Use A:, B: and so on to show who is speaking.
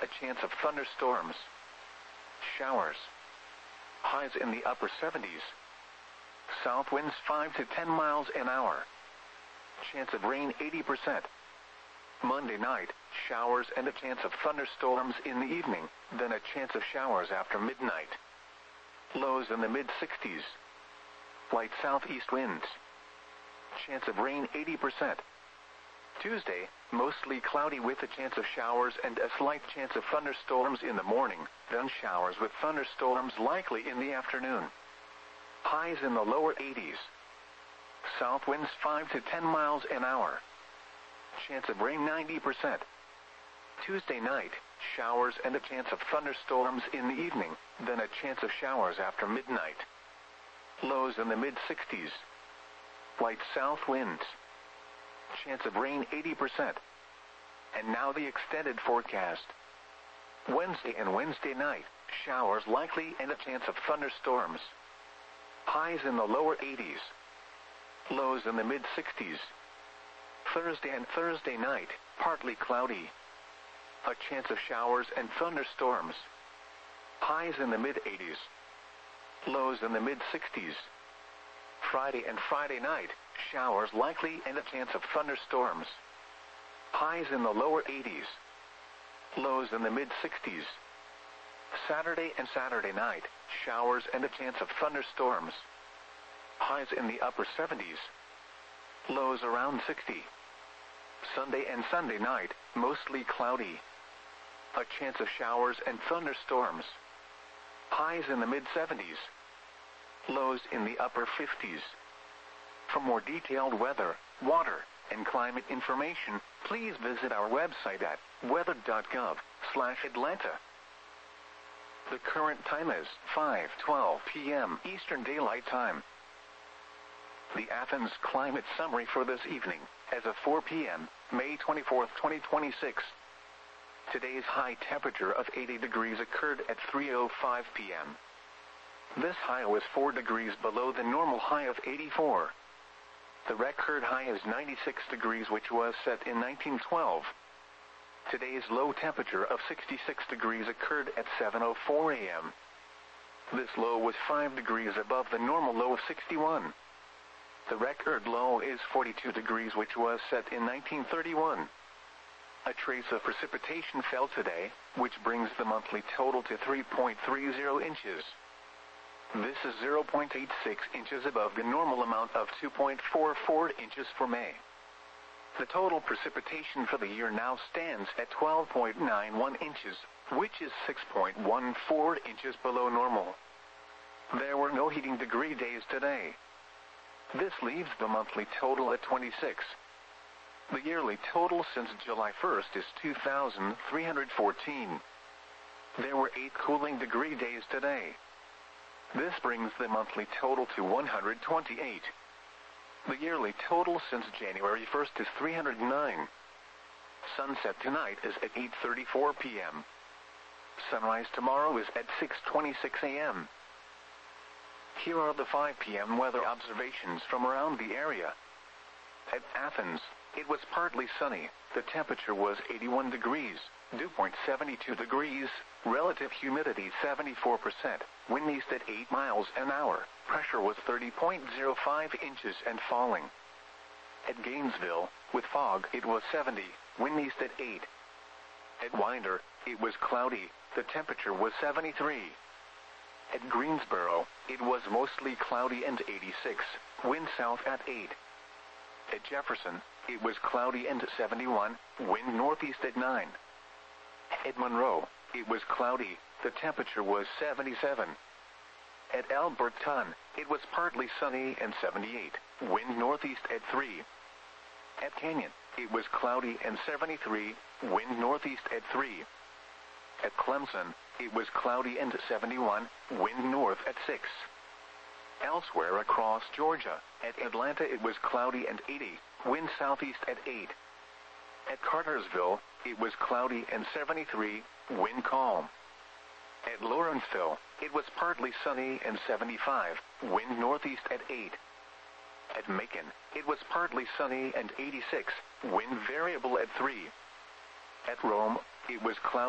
A: a chance of thunderstorms. Showers. Highs in the upper 70s. South winds 5 to 10 miles an hour. Chance of rain 80%. Monday night, showers and a chance of thunderstorms in the evening, then a chance of showers after midnight. Lows in the mid-60s. Light southeast winds. Chance of rain 80%. Tuesday, mostly cloudy with a chance of showers and a slight chance of thunderstorms in the morning, then showers with thunderstorms likely in the afternoon. Highs in the lower 80s. South winds 5 to 10 miles an hour. Chance of rain 90%. Tuesday night, showers and a chance of thunderstorms in the evening, then a chance of showers after midnight. Lows in the mid-60s. Light south winds. Chance of rain 80%. And now the extended forecast. Wednesday and Wednesday night, showers likely and a chance of thunderstorms. Highs in the lower 80s. Lows in the mid-60s. Thursday and Thursday night, partly cloudy. A chance of showers and thunderstorms. Highs in the mid-80s. Lows in the mid-60s. Friday and Friday night, showers likely and a chance of thunderstorms. Highs in the lower 80s. Lows in the mid-60s. Saturday and Saturday night, showers and a chance of thunderstorms. Highs in the upper 70s. Lows around 60. Sunday and Sunday night, mostly cloudy. A chance of showers and thunderstorms. Highs in the mid-70s. Lows in the upper 50s. For more detailed weather, water, and climate information, please visit our website at weather.gov/Atlanta. The current time is 5:12 p.m. Eastern Daylight Time. The Athens Climate Summary for this evening, as of 4 p.m., May 24, 2026. Today's high temperature of 80 degrees occurred at 3:05 p.m. This high was 4 degrees below the normal high of 84. The record high is 96 degrees, which was set in 1912. Today's low temperature of 66 degrees occurred at 7:04 a.m. This low was 5 degrees above the normal low of 61. The record low is 42 degrees, which was set in 1931. A trace of precipitation fell today, which brings the monthly total to 3.30 inches. This is 0.86 inches above the normal amount of 2.44 inches for May. The total precipitation for the year now stands at 12.91 inches, which is 6.14 inches below normal. There were no heating degree days today. This leaves the monthly total at 26. The yearly total since July 1st is 2,314. There were 8 cooling degree days today. This brings the monthly total to 128. The yearly total since January 1st is 309. Sunset tonight is at 8:34 p.m. Sunrise tomorrow is at 6:26 a.m. Here are the 5 p.m. weather observations from around the area. At Athens, it was partly sunny. The temperature was 81 degrees, dew point 72 degrees, relative humidity 74%, wind east at 8 miles an hour, pressure was 30.05 inches and falling. At Gainesville, with fog, it was 70, wind east at 8. At Winder, it was cloudy, the temperature was 73. At Greensboro, it was mostly cloudy and 86, wind south at 8. At Jefferson, it was cloudy and 71, wind northeast at 9. At Monroe, it was cloudy, the temperature was 77. At Alberton, it was partly sunny and 78, wind northeast at 3. At Canyon, it was cloudy and 73, wind northeast at 3. At Clemson, it was cloudy and 71, wind north at 6. Elsewhere across Georgia, at Atlanta it was cloudy and 80, wind southeast at 8. At Cartersville, it was cloudy and 73, wind calm. At Lawrenceville, it was partly sunny and 75, wind northeast at 8. At Macon, it was partly sunny and 86, wind variable at 3. At Rome, it was cloudy